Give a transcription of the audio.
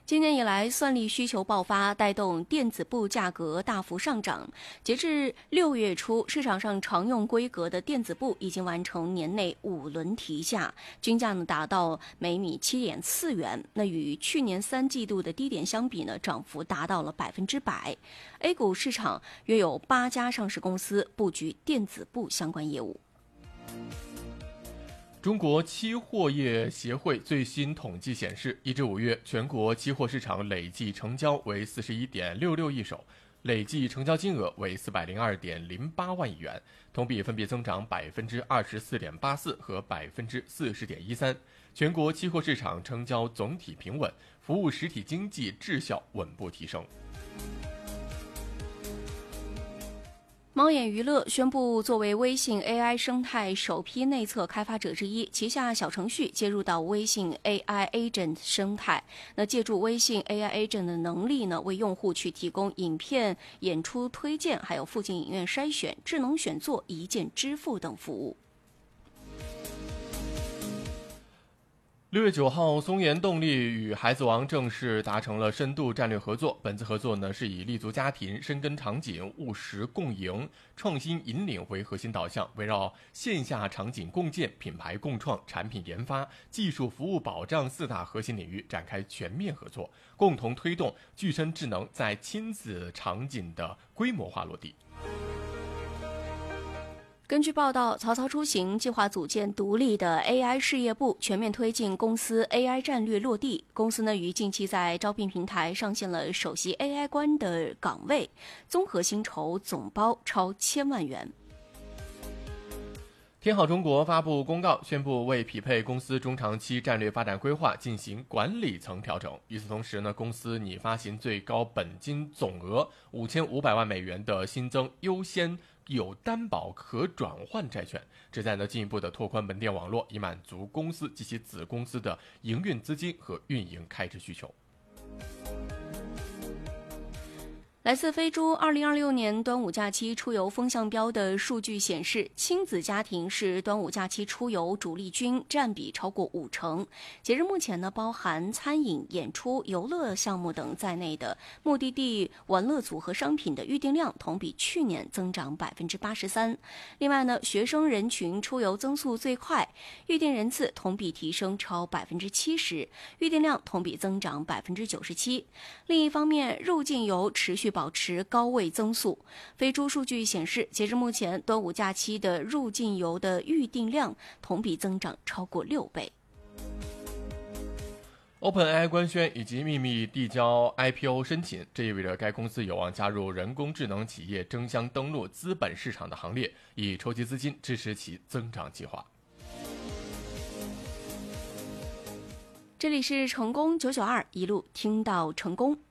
今年以来，算力需求爆发，带动电子部价格大幅上涨。截至6月初，市场上常用规格的电子部已经完成年内5轮提价，均价达到每米7.4元。那与去年3季度的低点相比呢，涨幅达到了100%。A 股市场约有8家上市公司布局电子部相关业务。 中国期货业协会最新统计显示，1至5月全国期货市场累计成交为41.66亿手，累计成交金额为402.08万亿元，同比分别增长24.84%和40.13%。全国期货市场成交总体平稳，服务实体经济质效稳步提升。 猫眼娱乐宣布，作为微信 AI 生态首批内测开发者之一，旗下小程序接入到微信 AI Agent 生态。那借助微信 AI Agent 的能力呢，为用户去提供影片演出推荐，还有附近影院筛选、智能选座、一键支付等服务。 6月9号，松研动力与孩子王正式达成了深度战略合作。本次合作呢，是以立足家庭、深耕场景、务实共赢、创新引领为核心导向，围绕线下场景共建、品牌共创、产品研发、技术服务保障4大核心领域展开全面合作，共同推动具身智能在亲子场景的规模化落地。 根据报道，曹操出行计划组建独立的 AI 事业部，全面推进公司 AI 战略落地。公司呢，于近期在招聘平台上线了首席 AI 官的岗位，综合薪酬总包超1000万元。 天好中国发布公告，宣布为匹配公司中长期战略发展规划进行管理层调整。与此同时呢，公司拟发行最高本金总额5500万美元的新增优先有担保可转换债券，旨在进一步的拓宽门店网络，以满足公司及其子公司的营运资金和运营开支需求。 来自飞猪2026年端午假期出游风向标的数据显示，亲子家庭是端午假期出游主力军，占比超过50%。截至目前呢，包含餐饮、演出、游乐项目等在内的目的地玩乐组合商品的预订量同比去年增长83%。另外呢，学生人群出游增速最快，预订人次同比提升超70%，预订量同比增长97%。另一方面，入境游持续保持高位增速。飞猪数据显示，截至目前，端午假期的入境游的预订量同比增长超过6倍。 OpenAI 官宣以及秘密递交 IPO 申请，这意味着该公司有望加入人工智能企业争相登陆资本市场的行列，以筹集资金支持其增长计划。 这里是成功992，一路听到成功。